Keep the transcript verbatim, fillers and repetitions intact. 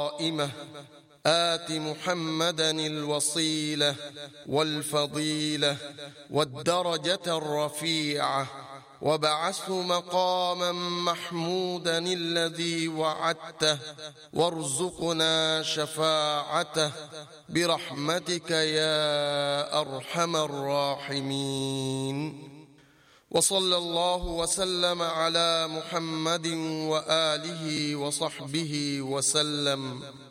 قائمة آت محمدا الوصيلة والفضيلة والدرجة الرفيعة وابعثه مقاما محمودا الذي وعدته وارزقنا شفاعته برحمتك يا أرحم الراحمين. وصلى الله وسلم على محمد وآله وصحبه وسلم.